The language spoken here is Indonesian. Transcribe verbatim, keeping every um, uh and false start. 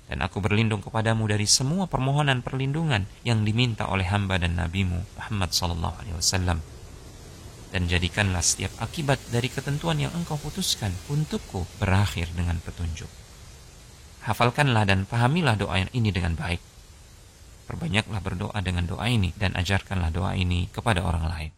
Dan aku berlindung kepadamu dari semua permohonan perlindungan yang diminta oleh hamba dan nabimu Muhammad sallallahu alaihi wasallam. Dan jadikanlah setiap akibat dari ketentuan yang engkau putuskan untukku berakhir dengan petunjuk. Hafalkanlah dan pahamilah doa ini dengan baik. Perbanyaklah berdoa dengan doa ini dan ajarkanlah doa ini kepada orang lain.